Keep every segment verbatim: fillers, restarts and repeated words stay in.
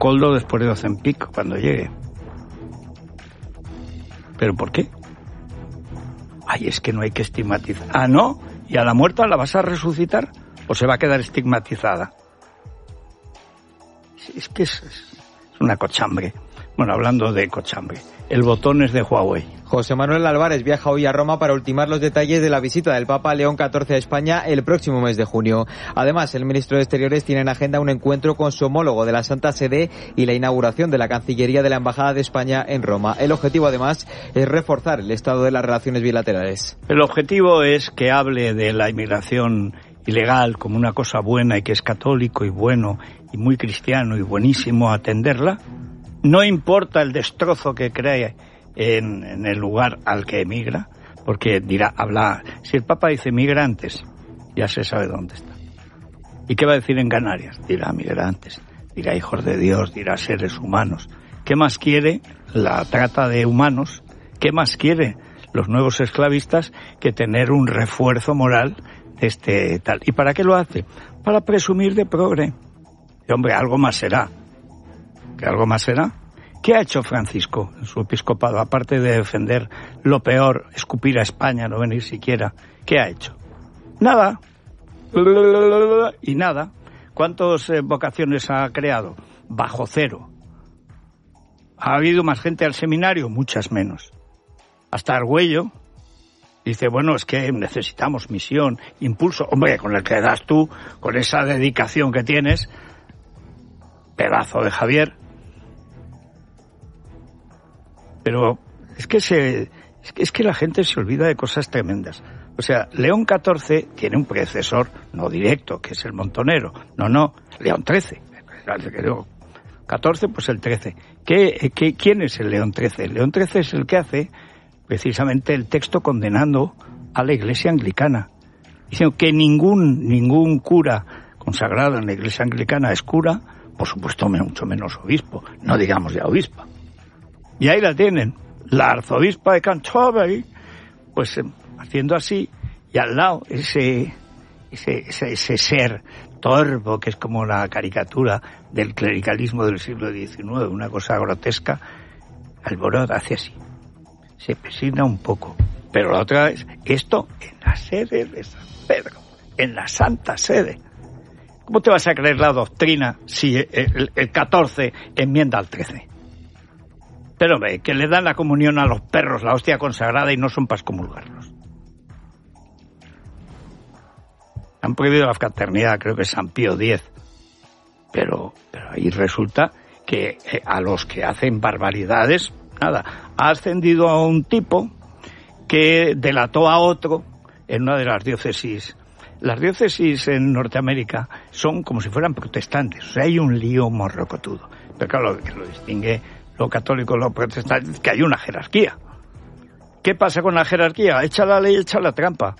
Coldo después de Ozempic cuando llegue. ¿Pero por qué? Ay, es que no hay que estigmatizar. Ah, ¿no? ¿Y a la muerta la vas a resucitar? ¿O se va a quedar estigmatizada? Es que es, es una cochambre. Bueno, hablando de cochambre, el botón es de Huawei. José Manuel Álvarez viaja hoy a Roma para ultimar los detalles de la visita del Papa León catorce a España el próximo mes de junio. Además, el ministro de Exteriores tiene en agenda un encuentro con su homólogo de la Santa Sede y la inauguración de la Cancillería de la Embajada de España en Roma. El objetivo, además, es reforzar el estado de las relaciones bilaterales. El objetivo es que hable de la inmigración ilegal como una cosa buena y que es católico y bueno y muy cristiano y buenísimo atenderla. No importa el destrozo que cree en, en el lugar al que emigra, porque dirá, habla, si el Papa dice migrantes, ya se sabe dónde está. ¿Y qué va a decir en Canarias? Dirá migrantes, dirá hijos de Dios, dirá seres humanos. ¿Qué más quiere la trata de humanos? ¿Qué más quiere los nuevos esclavistas que tener un refuerzo moral de este tal? ¿Y para qué lo hace? Para presumir de progre. Y hombre, algo más será. ¿Que algo más será? ¿Qué ha hecho Francisco en su episcopado? Aparte de defender lo peor, escupir a España, no venir siquiera. ¿Qué ha hecho? Nada. Y nada. ¿Cuántas eh, vocaciones ha creado? Bajo cero. ¿Ha habido más gente al seminario? Muchas menos. Hasta Argüello dice, bueno, es que necesitamos misión, impulso. Hombre, con el que das tú, con esa dedicación que tienes, pedazo de Javier. Pero es que se es que, es que la gente se olvida de cosas tremendas. O sea, León catorce tiene un predecesor no directo, que es el Montonero. No, no, León trece. catorce, pues el trece. ¿Qué, qué, ¿Quién es el León trece? El León trece es el que hace precisamente el texto condenando a la Iglesia anglicana, diciendo que ningún ningún cura consagrado en la Iglesia anglicana es cura, por supuesto mucho menos obispo, no digamos ya obispa. Y ahí la tienen, la arzobispa de Canterbury, pues eh, haciendo así, y al lado ese, ese, ese, ese ser torvo que es como la caricatura del clericalismo del siglo diecinueve, una cosa grotesca. Alborot hace así, se persigna un poco, pero la otra vez, esto en la sede de San Pedro, en la Santa Sede. ¿Cómo te vas a creer la doctrina si el, el, el catorce enmienda al trece? Pero ve, que le dan la comunión a los perros, la hostia consagrada, y no son para excomulgarlos. Han prohibido la fraternidad, creo que es San Pío X. Pero, pero ahí resulta que eh, a los que hacen barbaridades, nada, ha ascendido a un tipo que delató a otro en una de las diócesis. Las diócesis en Norteamérica son como si fueran protestantes, o sea, hay un lío morrocotudo. Pero claro, lo que lo distingue lo católico, lo protestante, es que hay una jerarquía. ¿Qué pasa con la jerarquía? Echa la ley, echa la trampa.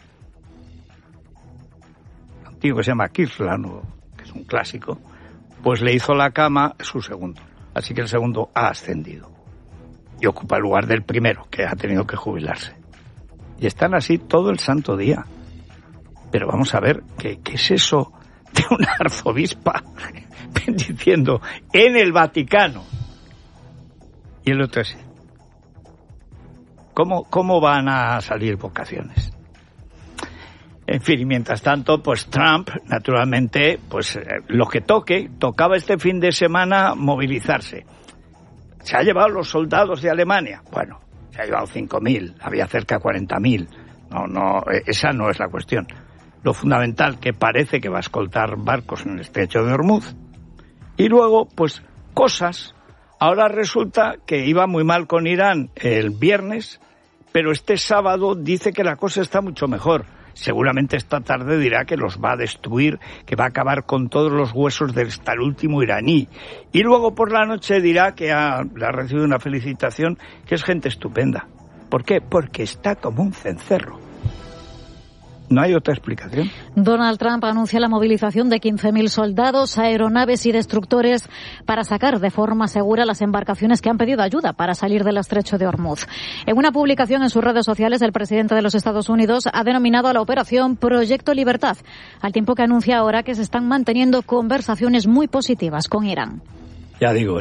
Un tío que se llama Kirtland, que es un clásico, pues le hizo la cama su segundo. Así que el segundo ha ascendido. Y ocupa el lugar del primero, que ha tenido que jubilarse. Y están así todo el santo día. Pero vamos a ver, ¿qué, qué es eso de una arzobispa diciendo en el Vaticano? Y el otro es, ¿cómo, cómo van a salir vocaciones? En fin, y mientras tanto, pues Trump, naturalmente, pues eh, lo que toque, tocaba este fin de semana movilizarse. ¿Se ha llevado los soldados de Alemania? Bueno, se ha llevado cinco mil, había cerca de cuarenta mil. No, no, esa no es la cuestión. Lo fundamental, que parece que va a escoltar barcos en el estrecho de Hormuz. Y luego, pues, cosas. Ahora resulta que iba muy mal con Irán el viernes, pero este sábado dice que la cosa está mucho mejor. Seguramente esta tarde dirá que los va a destruir, que va a acabar con todos los huesos del hasta el último iraní. Y luego por la noche dirá que ha, le ha recibido una felicitación, que es gente estupenda. ¿Por qué? Porque está como un cencerro. ¿No hay otra explicación? Donald Trump anuncia la movilización de quince mil soldados, aeronaves y destructores para sacar de forma segura las embarcaciones que han pedido ayuda para salir del estrecho de Hormuz. En una publicación en sus redes sociales, el presidente de los Estados Unidos ha denominado a la operación Proyecto Libertad, al tiempo que anuncia ahora que se están manteniendo conversaciones muy positivas con Irán. Ya digo,